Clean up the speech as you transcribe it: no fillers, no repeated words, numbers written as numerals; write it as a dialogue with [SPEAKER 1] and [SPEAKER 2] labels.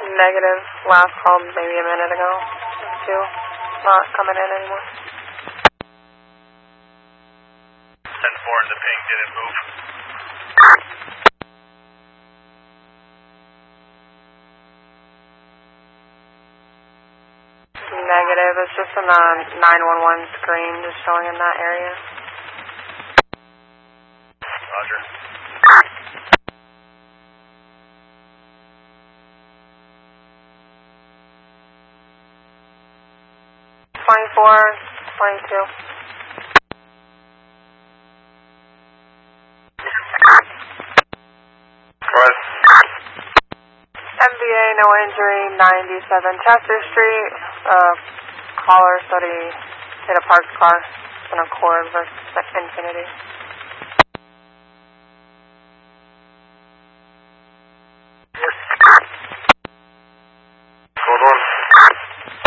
[SPEAKER 1] Negative. Last called maybe a minute ago. 2. Not coming in anymore.
[SPEAKER 2] 10-4 in the ping, didn't move.
[SPEAKER 1] Negative. It's just on the 911 screen, just showing in that area.
[SPEAKER 2] Roger.
[SPEAKER 1] Twenty-four, 22.
[SPEAKER 2] Go ahead.
[SPEAKER 1] MBA, no injury, 97 Chester Street. Caller said he hit a parked car in a Accord versus Infinity.